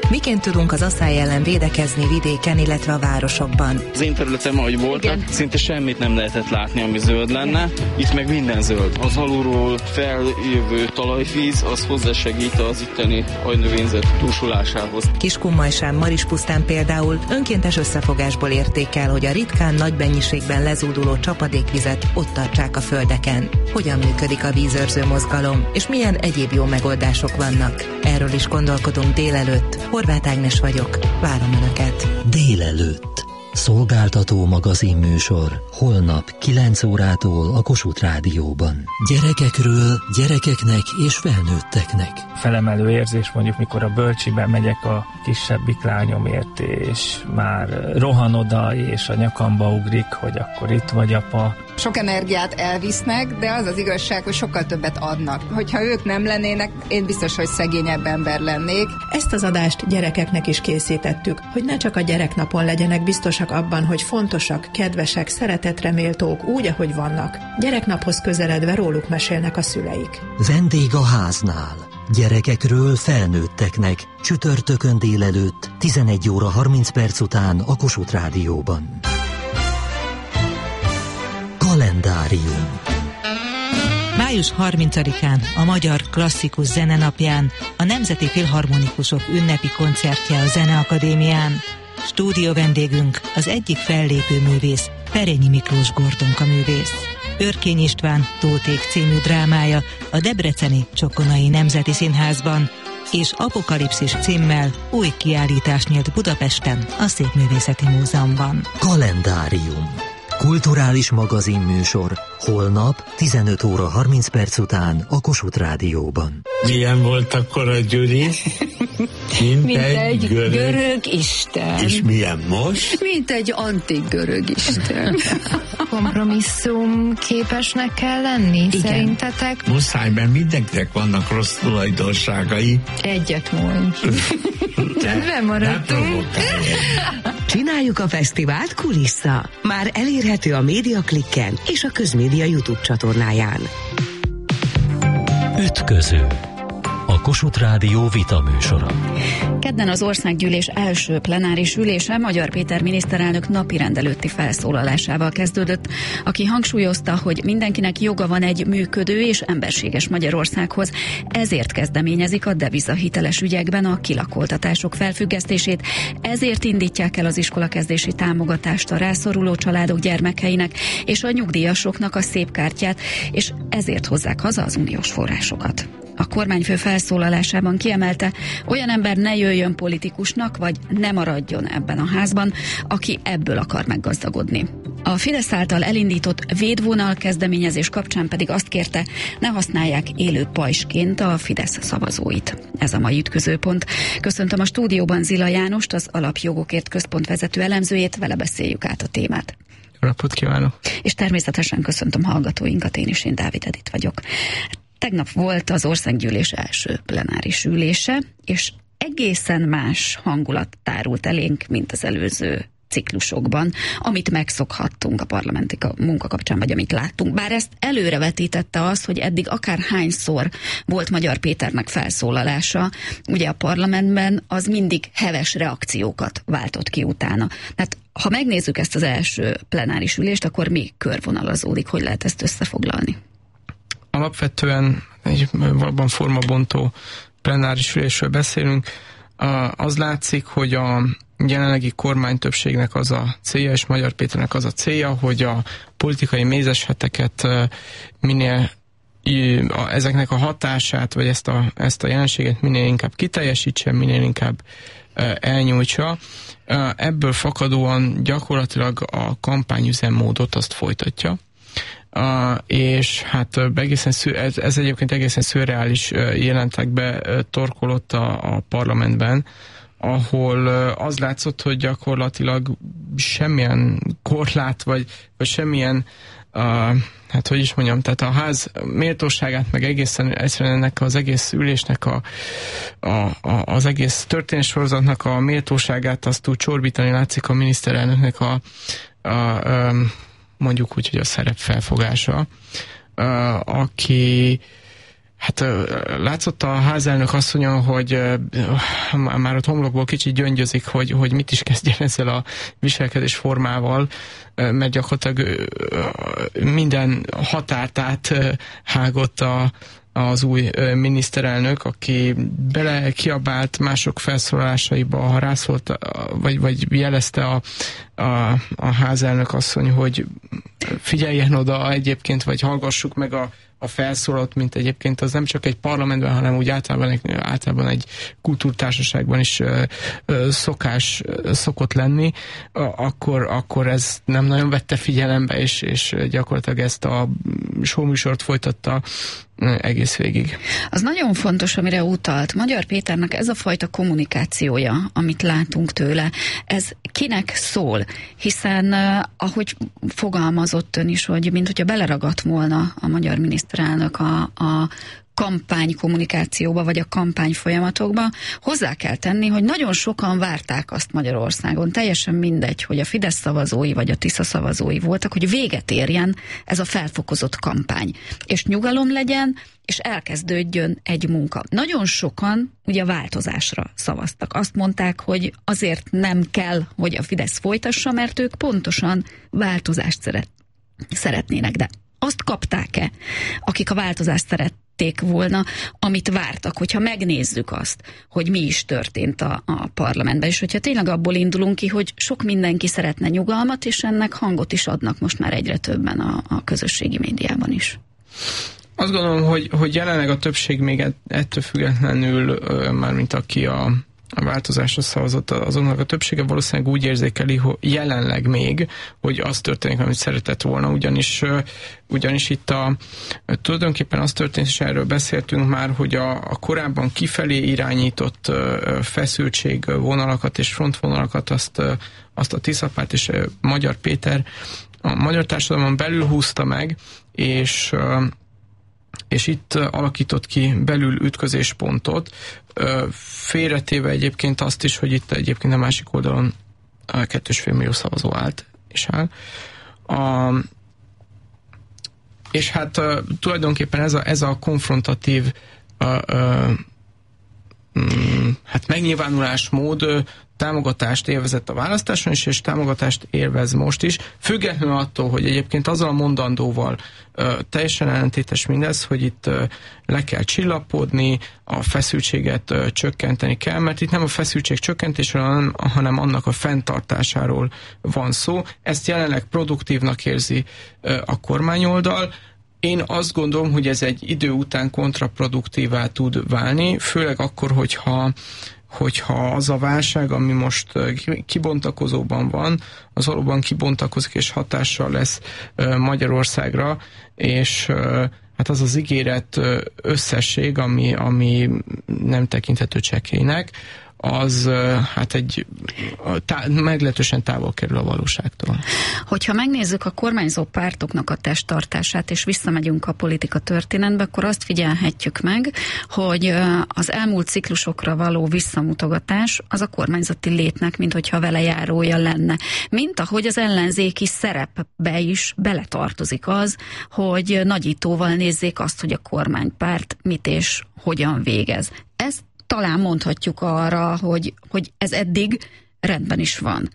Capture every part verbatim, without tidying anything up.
Miként tudunk az asszály ellen védekezni vidéken, illetve a városokban? Az én területem, ahogy voltak, igen, szinte semmit nem lehetett látni, ami zöld lenne. Itt meg minden zöld. Az alulról feljövő talajvíz, az hozzásegít az itteni aljnövényzet túlsulásához. Kiskunmajsán, Marispusztán például önkéntes összefogásból érték el, hogy a ritkán nagy mennyiségben lezúduló csapadékvizet ott tartsák a földeken. Hogyan működik a vízőrző mozgalom, és milyen egyéb jó megoldások vannak? Erről is gondolkodunk délelőtt. Horváth Ágnes vagyok. Várom Önöket. Délelőtt. Szolgáltató magazinműsor. Holnap kilenc órától a Kossuth Rádióban. Gyerekekről, gyerekeknek és felnőtteknek. Felemelő érzés mondjuk, mikor a bölcsibe megyek a kisebbik lányomért, és már rohan oda, és a nyakamba ugrik, hogy akkor itt vagy, apa. Sok energiát elvisznek, de az az igazság, hogy sokkal többet adnak. Hogyha ők nem lennének, én biztos, hogy szegényebb ember lennék. Ezt az adást gyerekeknek is készítettük, hogy ne csak a gyereknapon legyenek biztosak abban, hogy fontosak, kedvesek, szeretetre méltók úgy, ahogy vannak. Gyereknaphoz közeledve róluk mesélnek a szüleik. Vendég a háznál. Gyerekekről felnőtteknek. Csütörtökön délelőtt, tizenegy óra harminc perc után a Kossuth Rádióban. Kalendárium. május harmincadikán, a Magyar Klasszikus Zenenapján a Nemzeti Filharmonikusok ünnepi koncertje a Zeneakadémián. Stúdió vendégünk az egyik fellépő művész, Perényi Miklós Gordonka művész. Őrkény István Tóték című drámája a debreceni Csokonai Nemzeti Színházban, és Apokalipszis címmel új kiállítás nyílt Budapesten a Szépművészeti Múzeumban. Kalendárium. Kulturális magazinműsor. Holnap tizenöt óra harminc perc után a Kossuth Rádióban. Milyen volt akkor a Gyuri? Mint, Mint egy, egy görög, görög isten. És milyen most? Mint egy antik görög isten. Kompromisszum képesnek kell lenni, igen, szerintetek? Muszáj, mert mindenkinek vannak rossz tulajdonságai. Egyet mondj. Nem maradtunk. Csináljuk a fesztivált Kulissza. Már elérhető a Médiaklikken és a Közmédia YouTube csatornáján. Ütköző. A Kossuth Rádió vitaműsora. Kedden az országgyűlés első plenáris ülése Magyar Péter miniszterelnök napirend előtti felszólalásával kezdődött, aki hangsúlyozta, hogy mindenkinek joga van egy működő és emberséges Magyarországhoz, ezért kezdeményezik a devizahiteles ügyekben a kilakoltatások felfüggesztését, ezért indítják el az iskolakezdési támogatást a rászoruló családok gyermekeinek és a nyugdíjasoknak a szép kártyát, és ezért hozzák haza az uniós forrásokat. A kormányfő felszólalásában kiemelte, olyan ember ne jöjjön politikusnak, vagy ne maradjon ebben a házban, aki ebből akar meggazdagodni. A Fidesz által elindított védvonal kezdeményezés kapcsán pedig azt kérte, ne használják élő pajsként a Fidesz szavazóit. Ez a mai ütközőpont. Köszöntöm a stúdióban Zila Jánost, az Alapjogokért Központ vezető elemzőjét, vele beszéljük át a témát. Jó napot kívánok! És természetesen köszöntöm hallgatóinkat, én is, én Dávid Edith vagyok. Tegnap volt az országgyűlés első plenáris ülése, és egészen más hangulat tárult elénk, mint az előző ciklusokban, amit megszokhattunk a parlamenti munka kapcsán, vagy amit láttunk. Bár ezt előrevetítette az, hogy eddig akár hányszor volt Magyar Péternek felszólalása, ugye a parlamentben, az mindig heves reakciókat váltott ki utána. Tehát ha megnézzük ezt az első plenáris ülést, akkor mi körvonalazódik, hogy lehet ezt összefoglalni? Alapvetően egy valóban formabontó plenáris ülésről beszélünk. Az látszik, hogy a jelenlegi kormánytöbbségnek az a célja, és Magyar Péternek az a célja, hogy a politikai mézesheteket minél ezeknek a hatását, vagy ezt a, ezt a jelenséget minél inkább kiteljesítse, minél inkább elnyújtsa. Ebből fakadóan gyakorlatilag a kampányüzemmódot azt folytatja. Uh, és hát egészen szü- ez, ez egyébként egészen szürreális uh, jelentekbe uh, torkolott a, a parlamentben, ahol uh, az látszott, hogy gyakorlatilag semmilyen korlát, vagy, vagy semmilyen uh, hát hogy is mondjam, tehát a ház méltóságát, meg egészen egyszerűen ennek az egész ülésnek a, a, a, az egész történetsorozatnak a méltóságát azt tud csorbítani látszik a miniszterelnöknek a, a, a mondjuk úgy, hogy a szerep felfogása, uh, aki Hát látszott a házelnök asszonyon, hogy már ott homlokból kicsit gyöngyözik, hogy, hogy mit is kezdjen ezzel a viselkedés formával, mert gyakorlatilag minden határt áthágott a az új miniszterelnök, aki bele kiabált mások felszólásaiba, ha rászólt, vagy, vagy jelezte a, a, a házelnök asszony, hogy figyeljen oda egyébként, vagy hallgassuk meg a, a felszólalót, mint egyébként az nem csak egy parlamentben, hanem úgy általában, általában egy kultúrtársaságban is ö, ö, szokás szokott lenni, akkor, akkor ez nem nagyon vette figyelembe, és, és gyakorlatilag ezt a showműsort folytatta egész végig. Az nagyon fontos, amire utalt. Magyar Péternek ez a fajta kommunikációja, amit látunk tőle, ez kinek szól? Hiszen ahogy fogalmazott ön is, hogy mint hogyha beleragadt volna a magyar miniszterelnök a, a kampány kommunikációba, vagy a kampány folyamatokba, hozzá kell tenni, hogy nagyon sokan várták azt Magyarországon, teljesen mindegy, hogy a Fidesz szavazói, vagy a Tisza szavazói voltak, hogy véget érjen ez a felfokozott kampány. És nyugalom legyen, és elkezdődjön egy munka. Nagyon sokan ugye változásra szavaztak. Azt mondták, hogy azért nem kell, hogy a Fidesz folytassa, mert ők pontosan változást szeret, szeretnének. De azt kapták-e, akik a változást szerették volna, amit vártak, hogyha megnézzük azt, hogy mi is történt a, a parlamentben, és hogyha tényleg abból indulunk ki, hogy sok mindenki szeretne nyugalmat, és ennek hangot is adnak most már egyre többen a, a közösségi médiában is. Azt gondolom, hogy, hogy jelenleg a többség még ettől függetlenül, mármint aki a a változásra szavazott, azonnak a többsége valószínűleg úgy érzékeli, hogy jelenleg még, hogy az történik, amit szeretett volna, ugyanis, ugyanis itt a, tulajdonképpen az történt, és erről beszéltünk már, hogy a, a korábban kifelé irányított feszültség vonalakat és frontvonalakat azt, azt a Tiszapárt és Magyar Péter a magyar társadalomon belül húzta meg, és és itt alakított ki belül ütközéspontot, félretéve egyébként azt is, hogy itt egyébként a másik oldalon kettős fél millió szavazó állt és áll. A, és hát tulajdonképpen ez a, ez a konfrontatív a, a, hát megnyilvánulásmód támogatást élvezett a választáson is, és támogatást élvez most is, függetlenül attól, hogy egyébként azzal a mondandóval ö, teljesen ellentétes mindez, hogy itt ö, le kell csillapodni, a feszültséget ö, csökkenteni kell, mert itt nem a feszültség csökkentésről, hanem, hanem annak a fenntartásáról van szó. Ezt jelenleg produktívnak érzi ö, a kormányoldal. Én azt gondolom, hogy ez egy idő után kontraproduktívá tud válni, főleg akkor, hogyha hogyha az a válság, ami most kibontakozóban van, az valóban kibontakozik és hatással lesz Magyarországra, és hát az az ígéret összesség, ami, ami nem tekinthető csekélynek, az hát egy tá- meglehetősen távol kerül a valóságtól. Hogyha megnézzük a kormányzó pártoknak a testtartását, és visszamegyünk a politika történetbe, akkor azt figyelhetjük meg, hogy az elmúlt ciklusokra való visszamutogatás az a kormányzati létnek, mint hogyha vele járója lenne. Mint ahogy az ellenzéki szerepbe is beletartozik az, hogy nagyítóval nézzék azt, hogy a kormánypárt mit és hogyan végez. Ez talán mondhatjuk arra, hogy, hogy ez eddig rendben is van.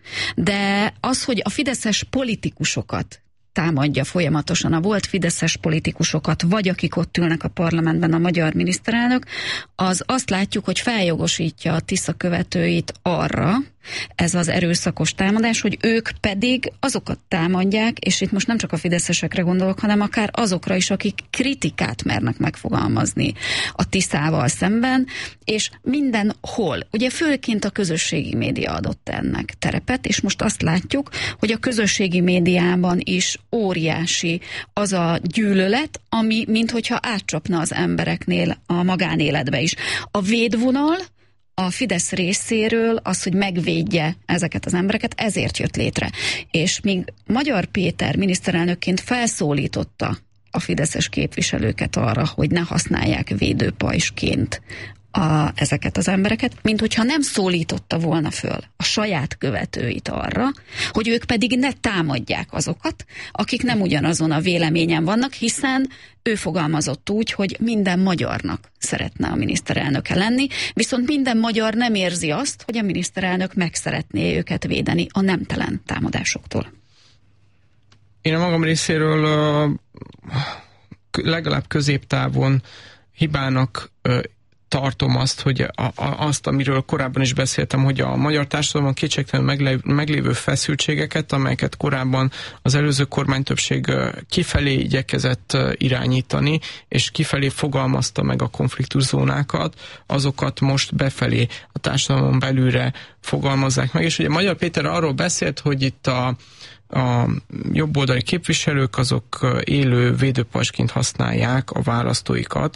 De az, hogy a fideszes politikusokat támadja folyamatosan, a volt fideszes politikusokat, vagy akik ott ülnek a parlamentben, a magyar miniszterelnök, az azt látjuk, hogy feljogosítja a Tisza követőit arra, ez az erőszakos támadás, hogy ők pedig azokat támadják, és itt most nem csak a fideszesekre gondolok, hanem akár azokra is, akik kritikát mernek megfogalmazni a Tiszával szemben, és mindenhol, ugye főként a közösségi média adott ennek terepet, és most azt látjuk, hogy a közösségi médiában is óriási az a gyűlölet, ami minthogyha átcsapna az embereknél a magánéletbe is. A védvonal a Fidesz részéről az, hogy megvédje ezeket az embereket, ezért jött létre. És míg Magyar Péter miniszterelnökként felszólította a fideszes képviselőket arra, hogy ne használják védőpajsként a, ezeket az embereket, mint hogyha nem szólította volna föl a saját követőit arra, hogy ők pedig ne támadják azokat, akik nem ugyanazon a véleményen vannak, hiszen ő fogalmazott úgy, hogy minden magyarnak szeretne a miniszterelnöke lenni, viszont minden magyar nem érzi azt, hogy a miniszterelnök meg szeretné őket védeni a nemtelen támadásoktól. Én a magam részéről uh, legalább középtávon hibának uh, tartom azt, hogy a, a, azt, amiről korábban is beszéltem, hogy a magyar társadalomban kétségtelenül meglévő, meglévő feszültségeket, amelyeket korábban az előző kormánytöbbség kifelé igyekezett irányítani, és kifelé fogalmazta meg a konfliktuszónákat, azokat most befelé a társadalomon belülre fogalmazzák meg. És ugye Magyar Péter arról beszélt, hogy itt a a jobboldali képviselők azok élő védőpajzsként használják a választóikat.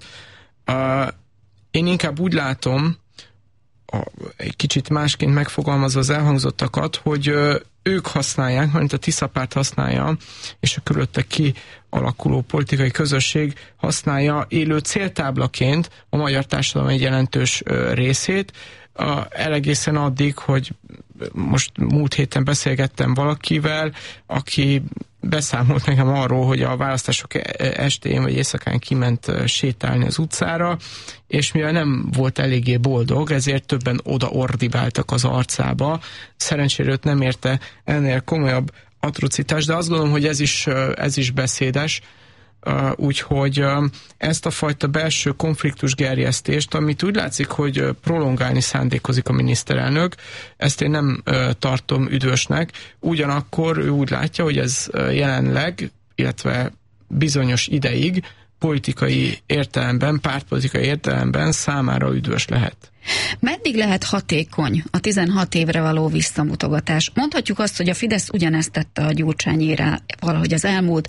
Én inkább úgy látom, a, egy kicsit másként megfogalmazva az elhangzottakat, hogy ö, ők használják, mint a Tisza Párt használja, és a körülötte kialakuló politikai közösség használja élő céltáblaként a magyar társadalom egy jelentős ö, részét, a, egészen addig, hogy most múlt héten beszélgettem valakivel, aki beszámolt nekem arról, hogy a választások estén vagy éjszakán kiment sétálni az utcára, és mivel nem volt eléggé boldog, ezért többen oda ordibáltak az arcába. Szerencsére őt nem érte ennél komolyabb atrocitás, de azt gondolom, hogy ez is, ez is beszédes, úgyhogy ezt a fajta belső konfliktusgerjesztést, amit úgy látszik, hogy prolongálni szándékozik a miniszterelnök, ezt én nem tartom üdvösnek, ugyanakkor ő úgy látja, hogy ez jelenleg, illetve bizonyos ideig politikai értelemben, pártpolitikai értelemben számára üdvös lehet. Meddig lehet hatékony a tizenhat évre való visszamutogatás? Mondhatjuk azt, hogy a Fidesz ugyanezt tette a Gyurcsányére, valahogy az elmúlt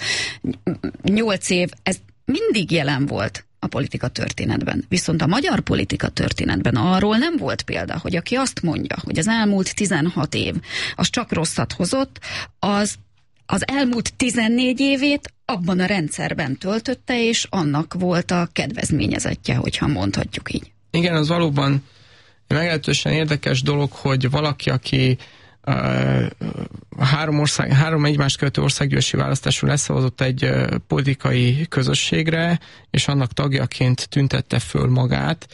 nyolc év, ez mindig jelen volt a politika történetben. Viszont a magyar politika történetben arról nem volt példa, hogy aki azt mondja, hogy az elmúlt tizenhat év az csak rosszat hozott, az az elmúlt tizennégy évét abban a rendszerben töltötte, és annak volt a kedvezményezettje, hogyha mondhatjuk így. Igen, az valóban meglehetősen érdekes dolog, hogy valaki, aki uh, három, ország, három egymást követő országgyűlési választáson leszavazott egy uh, politikai közösségre, és annak tagjaként tüntette föl magát.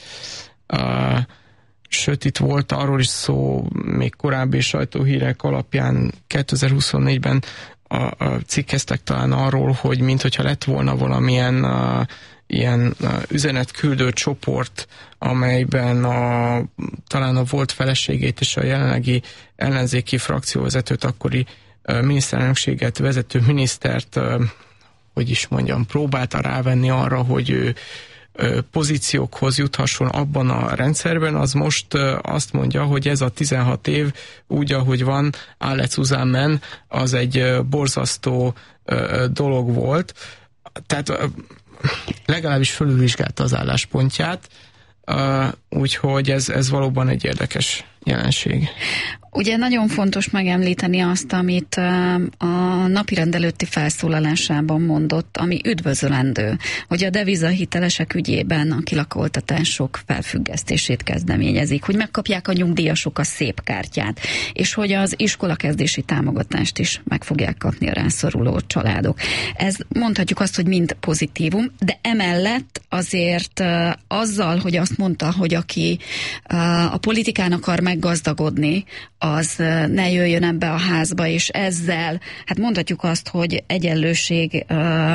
Uh, sőt, itt volt arról is szó, még korábbi sajtóhírek alapján kétezer-huszonnégyben a, a cikkeztek talán arról, hogy minthogyha lett volna valamilyen uh, ilyen uh, üzenetküldő csoport, amelyben a, talán a volt feleségét és a jelenlegi ellenzéki frakcióvezetőt, akkori uh, miniszterelnökséget vezető minisztert, uh, hogy is mondjam, próbálta rávenni arra, hogy ő uh, pozíciókhoz juthasson abban a rendszerben, az most uh, azt mondja, hogy ez a tizenhat év úgy, ahogy van, Alex Uzámen, az egy uh, borzasztó uh, dolog volt. Tehát uh, legalábbis fölülvizsgálta az álláspontját, uh, úgyhogy ez, ez valóban egy érdekes jelenség. Ugye nagyon fontos megemlíteni azt, amit a napirend előtti felszólalásában mondott, ami üdvözölendő, hogy a devizahitelesek ügyében a kilakoltatások felfüggesztését kezdeményezik, hogy megkapják a nyugdíjasok a szép kártyát, és hogy az iskolakezdési támogatást is meg fogják kapni a rászoruló családok. Ez mondhatjuk azt, hogy mind pozitívum, de emellett azért azzal, hogy azt mondta, hogy aki a politikán akar meggazdagodni, az ne jöjjön ebbe a házba, és ezzel, hát mondhatjuk azt, hogy egyenlőség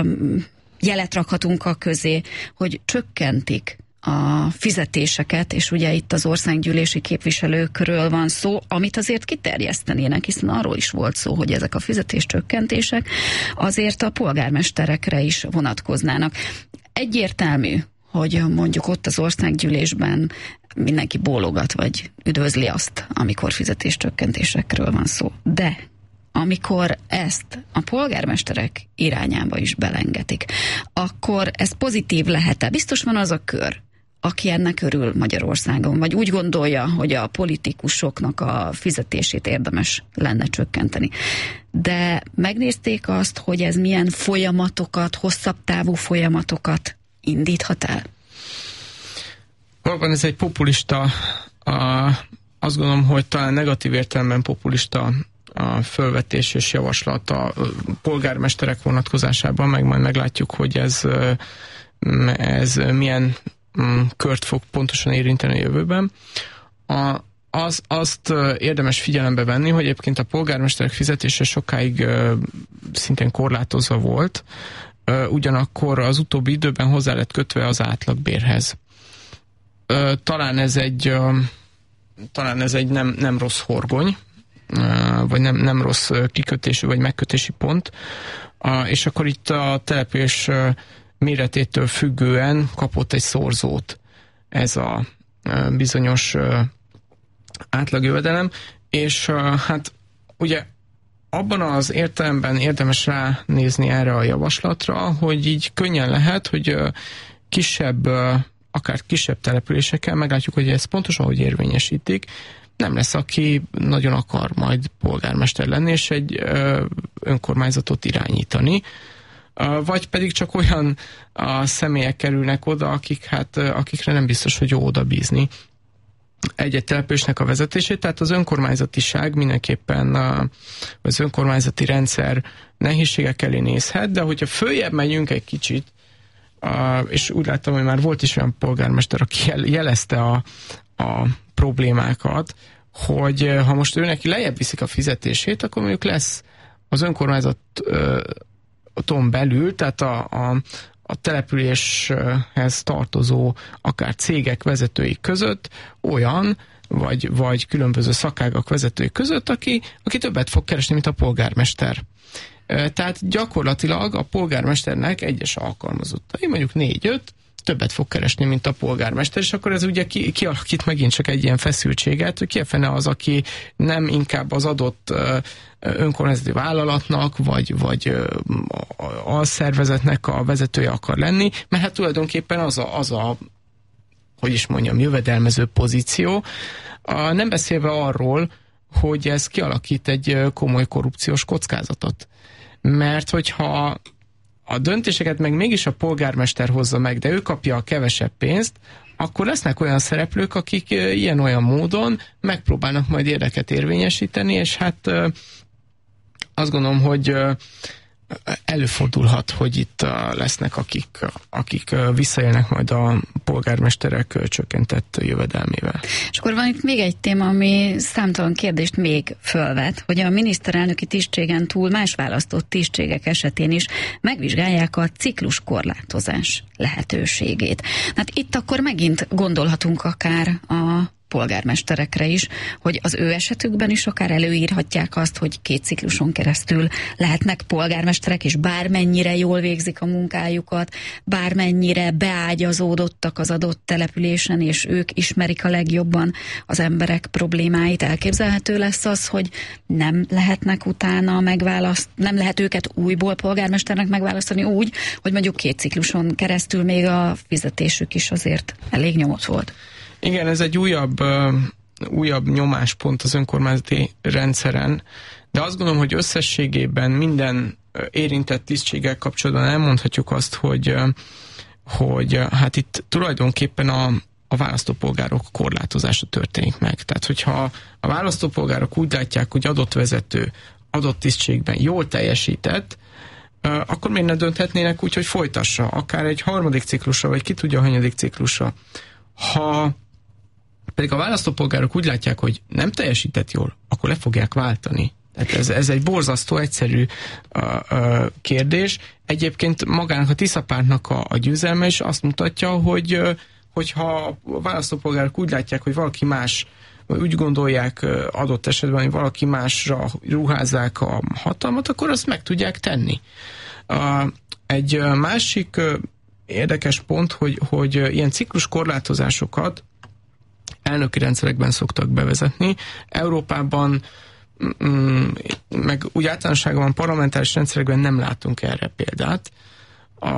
jelet rakhatunk a közé, hogy csökkentik a fizetéseket, és ugye itt az országgyűlési képviselőkről van szó, amit azért kiterjesztenének, hiszen arról is volt szó, hogy ezek a fizetéscsökkentések azért a polgármesterekre is vonatkoznának. Egyértelmű, hogy mondjuk ott az országgyűlésben mindenki bólogat, vagy üdvözli azt, amikor fizetéscsökkentésekről van szó. De amikor ezt a polgármesterek irányába is belengetik, akkor ez pozitív lehet-e? Biztos van az a kör, aki ennek örül Magyarországon, vagy úgy gondolja, hogy a politikusoknak a fizetését érdemes lenne csökkenteni. De megnézték azt, hogy ez milyen folyamatokat, hosszabb távú folyamatokat indíthat el? Valóban ez egy populista, a, azt gondolom, hogy talán negatív értelemben populista a fölvetés és javaslat a polgármesterek vonatkozásában, meg majd meglátjuk, hogy ez, ez milyen kört fog pontosan érinteni a jövőben. A, az, azt érdemes figyelembe venni, hogy egyébként a polgármesterek fizetése sokáig szintén korlátozva volt, ugyanakkor az utóbbi időben hozzá lett kötve az átlagbérhez. Talán ez egy, talán ez egy nem, nem rossz horgony, vagy nem, nem rossz kikötési vagy megkötési pont, és akkor itt a település méretétől függően kapott egy szorzót ez a bizonyos átlagjövedelem, és hát ugye abban az értelemben érdemes ránézni erre a javaslatra, hogy így könnyen lehet, hogy kisebb, akár kisebb településeken meglátjuk, hogy ez pontosan hogy érvényesítik, nem lesz, aki nagyon akar majd polgármester lenni, és egy önkormányzatot irányítani, vagy pedig csak olyan a személyek kerülnek oda, akik, hát, akikre nem biztos, hogy jó oda bízni egy-egy településnek a vezetését, tehát az önkormányzatiság mindenképpen az önkormányzati rendszer nehézségek elé nézhet, de hogyha följebb megyünk egy kicsit, és úgy láttam, hogy már volt is olyan polgármester, aki jelezte a, a problémákat, hogy ha most ő neki lejjebb viszik a fizetését, akkor mondjuk lesz az önkormányzaton belül, tehát a, a, a településhez tartozó akár cégek vezetői között olyan, vagy, vagy különböző szakágak vezetői között, aki, aki többet fog keresni, mint a polgármester. Tehát gyakorlatilag a polgármesternek egyes alkalmazottai, mondjuk négy-öt, többet fog keresni, mint a polgármester, és akkor ez ugye ki, kialakít megint csak egy ilyen feszültséget, hogy ki a fene az, aki nem inkább az adott önkormányzati vállalatnak, vagy, vagy alszervezetnek a vezetője akar lenni, mert hát tulajdonképpen az a, az a hogy is mondjam, jövedelmező pozíció. A, nem beszélve arról, hogy ez kialakít egy komoly korrupciós kockázatot. Mert hogyha a döntéseket meg mégis a polgármester hozza meg, de ő kapja a kevesebb pénzt, akkor lesznek olyan szereplők, akik ilyen-olyan módon megpróbálnak majd érdeket érvényesíteni, és hát azt gondolom, hogy előfordulhat, hogy itt lesznek, akik, akik visszaélnek majd a polgármesterek csökkentett jövedelmével. És akkor van itt még egy téma, ami számtalan kérdést még fölvet, hogy a miniszterelnöki tisztségen túl más választott tisztségek esetén is megvizsgálják a cikluskorlátozás lehetőségét. Hát itt akkor megint gondolhatunk akár a polgármesterekre is, hogy az ő esetükben is akár előírhatják azt, hogy két cikluson keresztül lehetnek polgármesterek, és bármennyire jól végzik a munkájukat, bármennyire beágyazódottak az adott településen, és ők ismerik a legjobban az emberek problémáit. Elképzelhető lesz az, hogy nem lehetnek utána megválaszt, nem lehet őket újból polgármesternek megválasztani úgy, hogy mondjuk két cikluson keresztül még a fizetésük is azért elég nyomott volt. Igen, ez egy újabb, uh, újabb nyomáspont az önkormányzati rendszeren, de azt gondolom, hogy összességében minden érintett tisztséggel kapcsolatban elmondhatjuk azt, hogy, uh, hogy uh, hát itt tulajdonképpen a, a választópolgárok korlátozása történik meg. Tehát, hogyha a választópolgárok úgy látják, hogy adott vezető adott tisztségben jól teljesített, uh, akkor miért ne dönthetnének úgy, hogy folytassa, akár egy harmadik ciklusra, vagy ki tudja a hanyadik ciklusra. Ha pedig a választópolgárok úgy látják, hogy nem teljesített jól, akkor le fogják váltani. Tehát ez, ez egy borzasztó egyszerű uh, uh, kérdés. Egyébként magának a Tiszapártnak a, a győzelme is azt mutatja, hogy uh, hogyha a választópolgárok úgy látják, hogy valaki más, úgy gondolják uh, adott esetben, hogy valaki másra ruházzák a hatalmat, akkor azt meg tudják tenni. Uh, egy uh, másik uh, érdekes pont, hogy, hogy uh, ilyen cikluskorlátozásokat elnöki rendszerekben szoktak bevezetni. Európában, mm, meg úgy általánosságban parlamentáris rendszerekben nem látunk erre példát. A,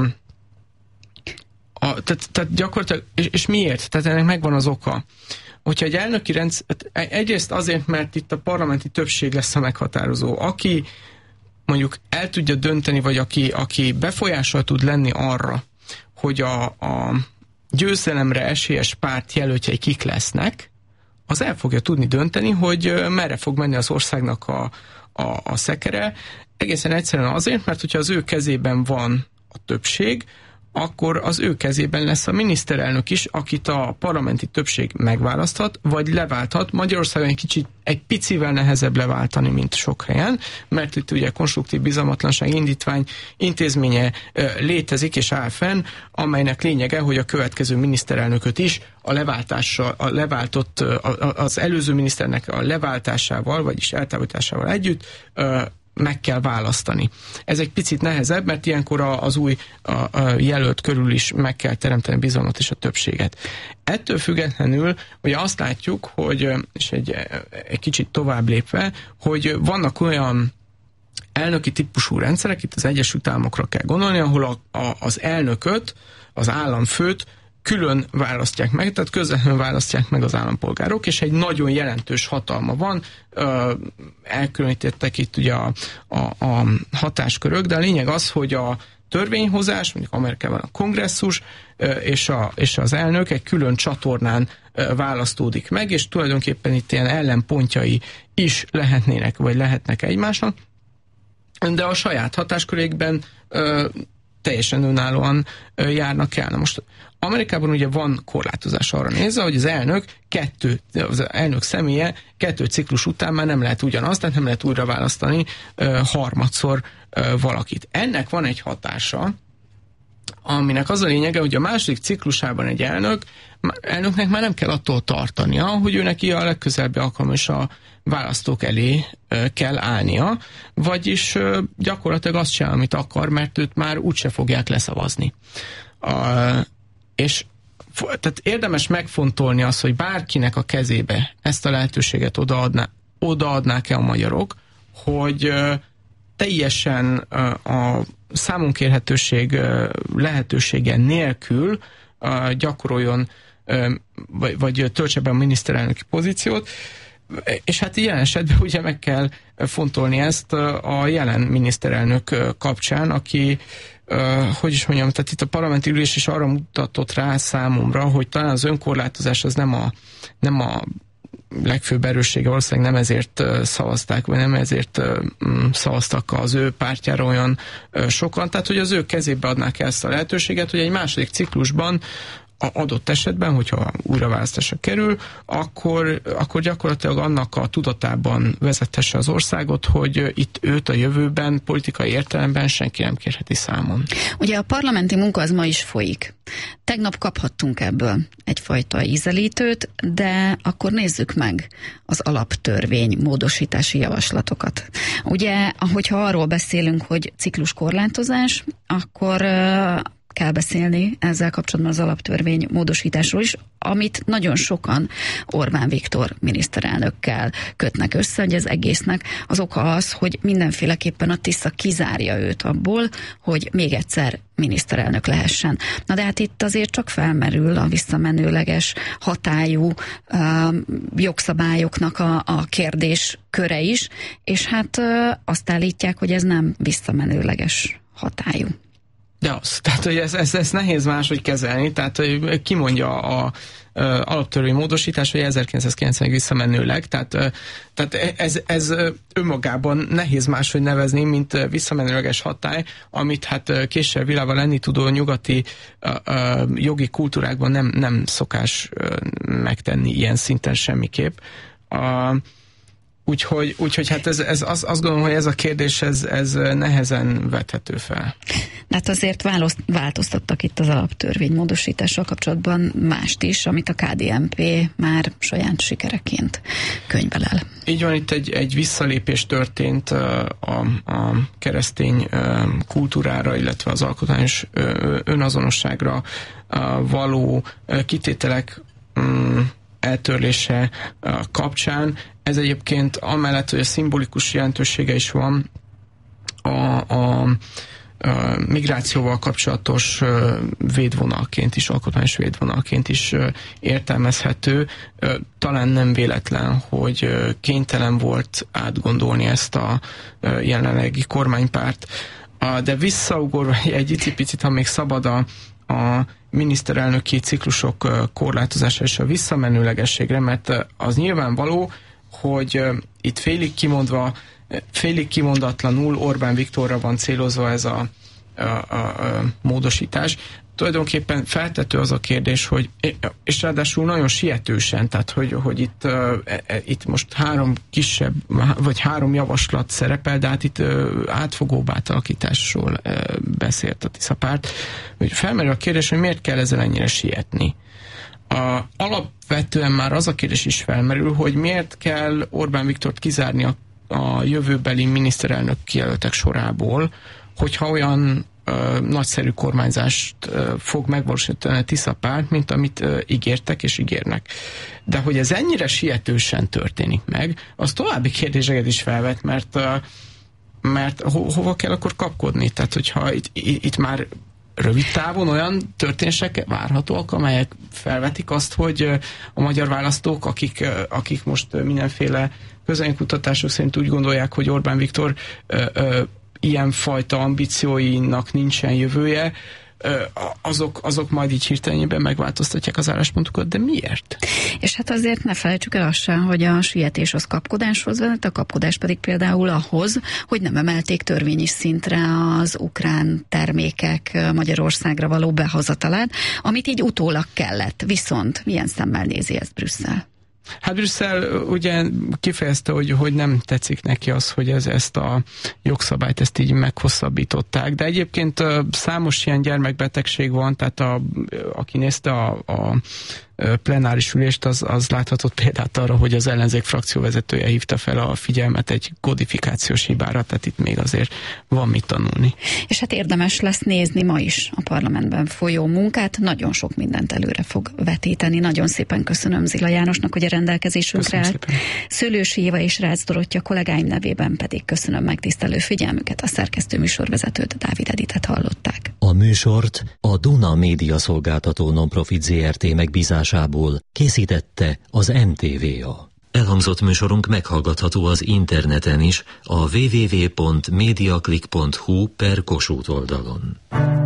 a, tehát, tehát gyakorlatilag, és, és miért? Tehát ennek megvan az oka. Hogyha egy elnöki rendszer, egyrészt azért, mert itt a parlamenti többség lesz a meghatározó. Aki mondjuk el tudja dönteni, vagy aki, aki befolyással tud lenni arra, hogy a, a győzelemre esélyes párt jelöltjei kik lesznek, az el fogja tudni dönteni, hogy merre fog menni az országnak a, a, a szekere. Egészen egyszerűen azért, mert hogyha az ő kezében van a többség, akkor az ő kezében lesz a miniszterelnök is, akit a parlamenti többség megválaszthat, vagy leválthat. Magyarországon egy kicsit, egy picivel nehezebb leváltani, mint sok helyen, mert itt ugye konstruktív bizalmatlanság indítvány intézménye létezik és áll fenn, amelynek lényege, hogy a következő miniszterelnököt is a leváltással, a leváltott, az előző miniszternek a leváltásával, vagyis eltávolításával együtt meg kell választani. Ez egy picit nehezebb, mert ilyenkor az új a, a jelölt körül is meg kell teremteni bizalmat és a többséget. Ettől függetlenül ugye azt látjuk, hogy, és egy, egy kicsit tovább lépve, hogy vannak olyan elnöki típusú rendszerek, itt az Egyesült Államokra kell gondolni, ahol a, a, az elnököt, az államfőt külön választják meg, tehát közvetlenül választják meg az állampolgárok, és egy nagyon jelentős hatalma van, elkülönítettek itt ugye a, a, a hatáskörök, de a lényeg az, hogy a törvényhozás, mondjuk Amerikában a kongresszus és, a, és az elnök egy külön csatornán választódik meg, és tulajdonképpen itt ilyen ellenpontjai is lehetnének, vagy lehetnek egymásnak, de a saját hatáskörékben teljesen önállóan járnak el. Na most Amerikában ugye van korlátozás arra nézve, hogy az elnök kettő, az elnök személye kettő ciklus után már nem lehet ugyanaz, tehát nem lehet újra választani uh, harmadszor uh, valakit. Ennek van egy hatása, aminek az a lényege, hogy a második ciklusában egy elnök, elnöknek már nem kell attól tartania, hogy ő neki a legközelebbi alkalommal is a választók elé uh, kell állnia, vagyis uh, gyakorlatilag azt csinál, amit akar, mert őt már úgyse fogják leszavazni. Uh, és tehát érdemes megfontolni azt, hogy bárkinek a kezébe ezt a lehetőséget odaadná, odaadnák-e a magyarok, hogy uh, teljesen uh, a számunkérhetőség uh, lehetősége nélkül uh, gyakoroljon, uh, vagy, vagy töltse be a miniszterelnöki pozíciót, és hát ilyen esetben ugye meg kell fontolni ezt a jelen miniszterelnök kapcsán, aki Uh, hogy is mondjam, tehát itt a parlamenti ülés is arra mutatott rá számomra, hogy talán az önkorlátozás az nem a, nem a legfőbb erőssége, valószínűleg nem ezért uh, szavazták, vagy nem ezért uh, szavaztak az ő pártjára olyan uh, sokan, tehát hogy az ő kezébe adnák ezt a lehetőséget, hogy egy második ciklusban a adott esetben, hogyha újraválasztásra kerül, akkor, akkor gyakorlatilag annak a tudatában vezethesse az országot, hogy itt őt a jövőben politikai értelemben senki nem kérheti számon. Ugye a parlamenti munka az ma is folyik. Tegnap kaphattunk ebből egyfajta ízelítőt, de akkor nézzük meg az alaptörvény módosítási javaslatokat. Ugye, ahogyha arról beszélünk, hogy cikluskorlátozás, akkor kell beszélni ezzel kapcsolatban az alaptörvény módosításról is, amit nagyon sokan Orbán Viktor miniszterelnökkel kötnek össze, hogy az egésznek az oka az, hogy mindenféleképpen a Tisza kizárja őt abból, hogy még egyszer miniszterelnök lehessen. Na de hát itt azért csak felmerül a visszamenőleges hatályú uh, jogszabályoknak a, a kérdés köre is, és hát uh, azt állítják, hogy ez nem visszamenőleges hatályú. De az, tehát hogy ez, ez, ez nehéz máshogy kezelni, tehát hogy ki mondja a, a alaptörvény módosítás, hogy ezerkilencszázkilencvenig visszamenőleg, tehát, tehát ez, ez önmagában nehéz máshogy nevezni, mint visszamenőleges hatály, amit hát késsel világban lenni tudó nyugati a, a, jogi kultúrákban nem, nem szokás megtenni ilyen szinten semmiképp. A, Úgyhogy, úgyhogy hát ez, ez, az, azt gondolom, hogy ez a kérdés ez, ez nehezen vethető fel. De hát azért változtattak itt az alaptörvény módosítással kapcsolatban mást is, amit a ká dé en pé már saját sikereként könyvelel. Így van, itt egy, egy visszalépés történt a, a keresztény kultúrára, illetve az alkotmányos önazonosságra való kitételek eltörlése kapcsán. Ez egyébként amellett, hogy a szimbolikus jelentősége is van, a, a, a migrációval kapcsolatos védvonalként is, alkotmányos védvonalként is értelmezhető. Talán nem véletlen, hogy kénytelen volt átgondolni ezt a jelenlegi kormánypárt. De visszaugorva egy icipicit, ha még szabad a, a miniszterelnöki ciklusok korlátozása és a visszamenőlegességre, mert az nyilvánvaló, hogy itt félig kimondva, félig kimondatlanul Orbán Viktorra van célozva ez a, a, a, a módosítás. Tulajdonképpen feltető az a kérdés, hogy, és ráadásul nagyon sietősen, tehát hogy, hogy itt, uh, itt most három kisebb, vagy három javaslat szerepel, de hát itt uh, átfogóbb átalakításról uh, beszélt a Tisza párt, hogy felmerül a kérdés, hogy miért kell ezzel ennyire sietni. Uh, alapvetően már az a kérdés is felmerül, hogy miért kell Orbán Viktort kizárni a, a jövőbeli miniszterelnök kijelöltek sorából, hogyha olyan Uh, nagyszerű kormányzást uh, fog megvalósítani a Tisza párt, mint amit uh, ígértek és ígérnek. De hogy ez ennyire sietősen történik meg, az további kérdéseket is felvet, mert, uh, mert ho- hova kell akkor kapkodni? Tehát, hogyha itt, itt már rövid távon olyan történések várhatóak, amelyek felvetik azt, hogy uh, a magyar választók, akik, uh, akik most uh, mindenféle közönkutatások szerint úgy gondolják, hogy Orbán Viktor uh, uh, ilyenfajta ambícióinak nincsen jövője, azok, azok majd így hirtelenében megváltoztatják az álláspontukat, de miért? És hát azért ne felejtsük el azt sem, hogy a sietés az kapkodáshoz vezet, a kapkodás pedig például ahhoz, hogy nem emelték törvényi szintre az ukrán termékek Magyarországra való behozatalát, amit így utólag kellett. Viszont milyen szemmel nézi ezt Brüsszel? Hát Brüsszel ugye kifejezte, hogy, hogy nem tetszik neki az, hogy ez, ezt a jogszabályt ezt így meghosszabbították, de egyébként számos ilyen gyermekbetegség van, tehát a, aki nézte a, a plenáris ülést, az, az láthatott példát arra, hogy az ellenzék frakcióvezetője hívta fel a figyelmet egy kodifikációs hibára, tehát itt még azért van mit tanulni. És hát érdemes lesz nézni ma is a parlamentben folyó munkát, nagyon sok mindent előre fog vetíteni. Nagyon szépen köszönöm Zila Jánosnak, hogy a rendelkezésünkre állt. Szőlősi Éva és Rácz Dorottya kollégáim nevében pedig köszönöm megtisztelő figyelmüket, a szerkesztő műsorvezetőt, Dávid Editet hallották. A műsort a Duna Média Szolgáltató Nonprofit zé er té megbízásából készítette az em té vé á. Elhangzott műsorunk meghallgatható az interneten is a double-u double-u double-u pont mediaclick pont hu per Kossuth oldalon.